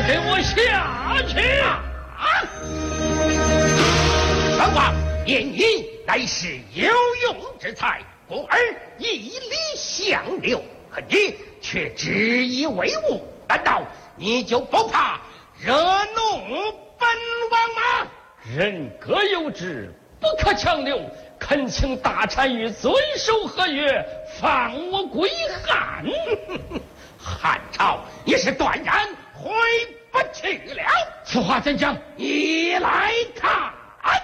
给我下去！ 本王念你乃是有用之才，故而以礼相留，可你却执意为误，难道你就不怕惹怒本王吗？ 人各有志，不可强留。恳请大单于遵守合约，放我归汉。 汉朝你是断然回不去了。 此话怎讲？ 你来